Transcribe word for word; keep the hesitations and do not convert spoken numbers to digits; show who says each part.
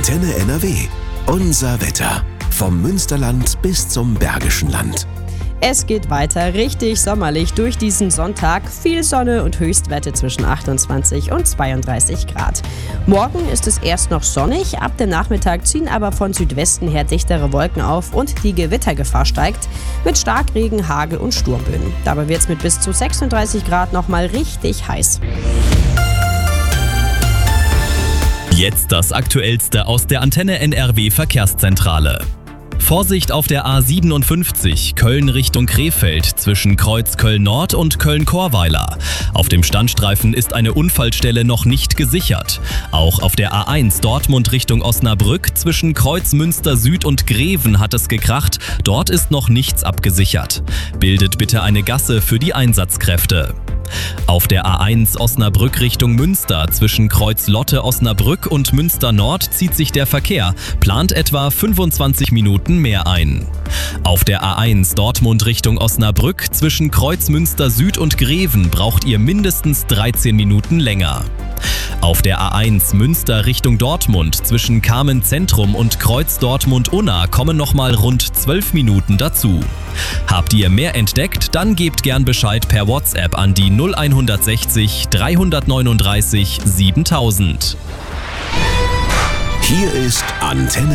Speaker 1: Antenne N R W. Unser Wetter. Vom Münsterland bis zum Bergischen Land.
Speaker 2: Es geht weiter richtig sommerlich durch diesen Sonntag. Viel Sonne und Höchstwerte zwischen achtundzwanzig und zweiunddreißig Grad. Morgen ist es erst noch sonnig, ab dem Nachmittag ziehen aber von Südwesten her dichtere Wolken auf und die Gewittergefahr steigt mit Starkregen, Hagel und Sturmböen. Dabei wird es mit bis zu sechsunddreißig Grad nochmal richtig heiß.
Speaker 3: Jetzt das Aktuellste aus der Antenne N R W Verkehrszentrale. Vorsicht auf der A siebenundfünfzig, Köln Richtung Krefeld, zwischen Kreuz Köln-Nord und Köln-Chorweiler. Auf dem Standstreifen ist eine Unfallstelle noch nicht gesichert. Auch auf der A eins Dortmund Richtung Osnabrück, zwischen Kreuz Münster-Süd und Greven hat es gekracht. Dort ist noch nichts abgesichert. Bildet bitte eine Gasse für die Einsatzkräfte. Auf der A eins Osnabrück Richtung Münster, zwischen Kreuz Lotte Osnabrück und Münster Nord zieht sich der Verkehr, plant etwa fünfundzwanzig Minuten mehr ein. Auf der A eins Dortmund Richtung Osnabrück, zwischen Kreuz Münster Süd und Greven braucht ihr mindestens dreizehn Minuten länger. Auf der A eins Münster Richtung Dortmund, zwischen Kamen Zentrum und Kreuz Dortmund-Unna kommen nochmal rund zwölf Minuten dazu. Habt ihr mehr entdeckt, dann gebt gern Bescheid per WhatsApp an die null sechzig, dreihundertneununddreißig, siebentausend.
Speaker 1: Hier ist Antenne